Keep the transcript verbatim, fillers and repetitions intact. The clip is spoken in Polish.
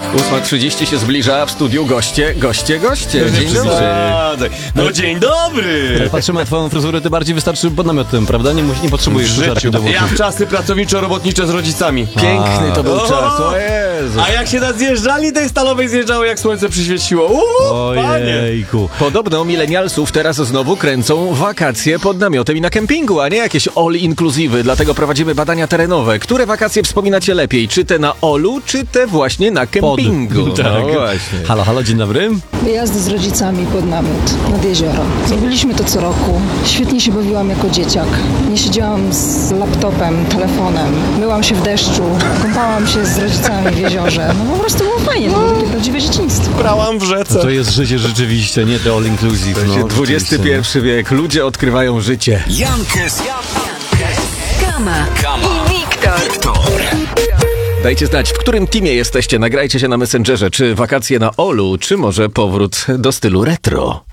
ósma trzydzieści się zbliża, w studiu goście, goście, goście. Dzień dobry. No dzień dobry! Jak patrzymy na twoją fryzurę, ty bardziej wystarczy pod namiotem, prawda? Nie, musi, nie potrzebujesz żarki do włosów. Ja w czasy pracowniczo-robotnicze z rodzicami. Piękny to był O! czas, o Jezu. A jak się na zjeżdżalni tej stalowej zjeżdżało, jak słońce przyświeciło. Uuu, panie! Ojejku. Podobno milenialsów teraz znowu kręcą wakacje pod namiotem i na kempingu, a nie jakieś all-inclusive. Dlatego prowadzimy badania terenowe. Które wakacje wspominacie lepiej? Czy te na Olu, czy te właśnie na kempingu? Pod. Tak. No właśnie. Halo, halo, dzień dobry. Wyjazdy z rodzicami pod namiot, nad jezioro. Zrobiliśmy to co roku. Świetnie się bawiłam jako dzieciak. Nie siedziałam z laptopem, telefonem. Myłam się w deszczu, kąpałam się z rodzicami w jeziorze. No po prostu było fajnie, to było takie prawdziwe dzieciństwo. Brałam w rzece. To jest życie rzeczywiście, nie te all inclusive. No, dwudziesty pierwszy wiek. Ludzie odkrywają życie. Jankes, Kama, Kama i Wiktor. Dajcie znać, w którym teamie jesteście. Nagrajcie się na Messengerze. Czy wakacje na Olu, czy może powrót do stylu retro.